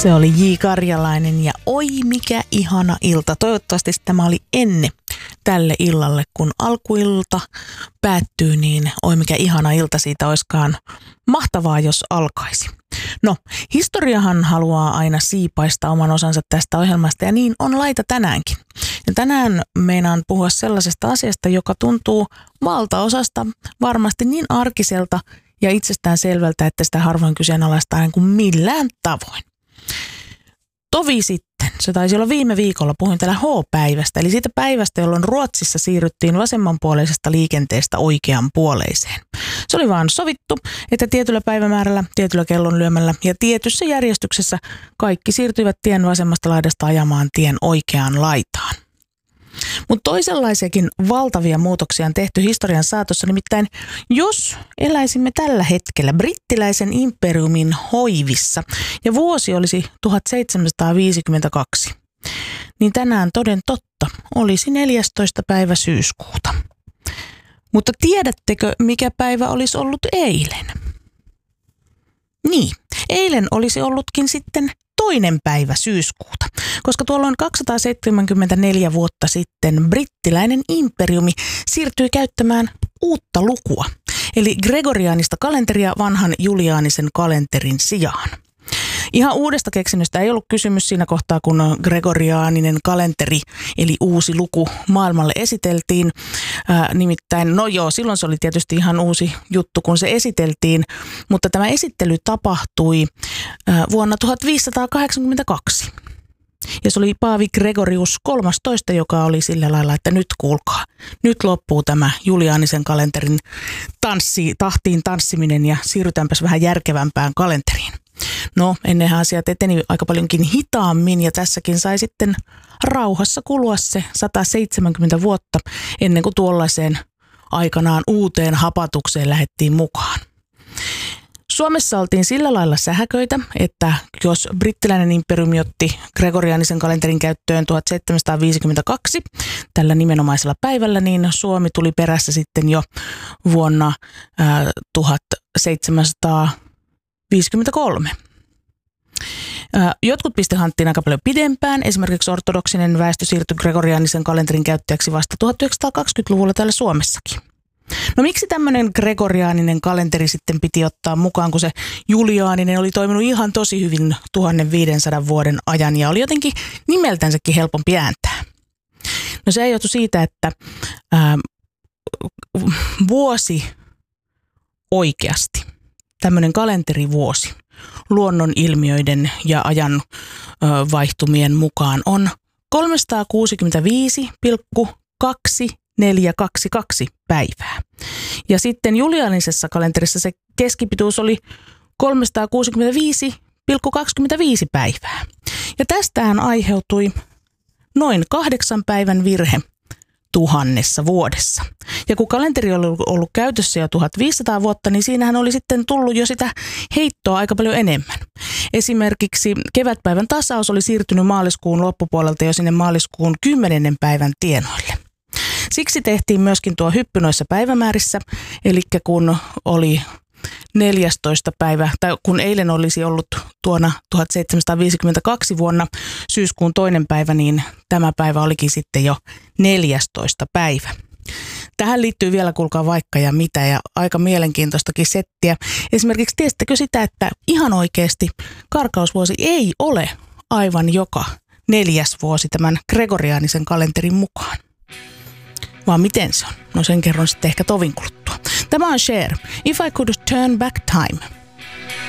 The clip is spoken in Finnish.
Se oli J. Karjalainen ja oi mikä ihana ilta. Toivottavasti tämä oli ennen tälle illalle, kun alkuilta päättyy, niin oi mikä ihana ilta siitä olisikaan mahtavaa, jos alkaisi. No, historiahan haluaa aina siipaista oman osansa tästä ohjelmasta ja niin on laita tänäänkin. Ja tänään meinaan puhua sellaisesta asiasta, joka tuntuu valtaosasta varmasti niin arkiselta ja itsestään selvältä, että sitä harvoin kyseenalaistaa kuin millään tavoin. Tovi sitten, se taisi olla viime viikolla, puhuin täällä H-päivästä, eli siitä päivästä, jolloin Ruotsissa siirryttiin vasemmanpuoleisesta liikenteestä oikeanpuoleiseen. Se oli vaan sovittu, että tietyllä päivämäärällä, tietyllä kellonlyömällä ja tietyssä järjestyksessä kaikki siirtyivät tien vasemmasta laidasta ajamaan tien oikeaan laitaan. Mutta toisenlaisiakin valtavia muutoksia on tehty historian saatossa, nimittäin jos eläisimme tällä hetkellä brittiläisen imperiumin hoivissa ja vuosi olisi 1752, niin tänään toden totta olisi 14. päivä syyskuuta. Mutta tiedättekö, mikä päivä olisi ollut eilen? Niin, eilen olisi ollutkin sitten 2. päivä syyskuuta, koska tuolloin 274 vuotta sitten brittiläinen imperiumi siirtyi käyttämään uutta lukua, eli gregoriaanista kalenteria vanhan juliaanisen kalenterin sijaan. Ihan uudesta keksinnöstä ei ollut kysymys siinä kohtaa, kun gregoriaaninen kalenteri, eli uusi luku, maailmalle esiteltiin. Nimittäin, no joo, silloin se oli tietysti ihan uusi juttu, kun se esiteltiin, mutta tämä esittely tapahtui vuonna 1582. Ja se oli Paavi Gregorius 13, joka oli sillä lailla, että nyt kuulkaa, nyt loppuu tämä juliaanisen kalenterin tahtiin tanssiminen ja siirrytäänpäs vähän järkevämpään kalenteriin. No, ennenhän asiat eteni aika paljonkin hitaammin ja tässäkin sai sitten rauhassa kulua se 170 vuotta ennen kuin tuollaiseen aikanaan uuteen hapatukseen lähdettiin mukaan. Suomessa oltiin sillä lailla sähköitä, että jos brittiläinen imperiumi otti gregoriaanisen kalenterin käyttöön 1752 tällä nimenomaisella päivällä, niin Suomi tuli perässä sitten jo vuonna 1753. Jotkut piste hanttiin aika paljon pidempään. Esimerkiksi ortodoksinen väestö siirtyi gregoriaanisen kalenterin käyttäjäksi vasta 1920-luvulla täällä Suomessakin. No miksi tämmöinen gregoriaaninen kalenteri sitten piti ottaa mukaan, kun se juliaaninen oli toiminut ihan tosi hyvin 1500 vuoden ajan ja oli jotenkin nimeltänsäkin helpompi ääntää? No se johtui siitä, että vuosi oikeasti, tämmöinen kalenterivuosi, luonnon ilmiöiden ja ajan vaihtumien mukaan on 365,2422 päivää. Ja sitten juliaanisessa kalenterissa se keskipituus oli 365,25 päivää. Ja tästähän aiheutui noin 8 päivän virhe 1000 vuodessa. Ja kun kalenteri oli ollut käytössä jo 1500 vuotta, niin siinähän oli sitten tullut jo sitä heittoa aika paljon enemmän. Esimerkiksi kevätpäivän tasaus oli siirtynyt maaliskuun loppupuolelta jo sinne maaliskuun 10. päivän tienoille. Siksi tehtiin myöskin tuo hyppy noissa päivämäärissä, eli kun oli 14. päivä, tai kun eilen olisi ollut tuona 1752 vuonna syyskuun 2. päivä, niin tämä päivä olikin sitten jo 14. päivä. Tähän liittyy vielä, kuulkaa vaikka ja mitä, ja aika mielenkiintoistakin settiä. Esimerkiksi tiesittekö sitä, että ihan oikeasti karkausvuosi ei ole aivan joka 4. vuosi tämän gregoriaanisen kalenterin mukaan? Vaan miten se on? No sen kerron sitten ehkä tovin kuluttua. Tämä on Cher. If I Could Turn Back Time.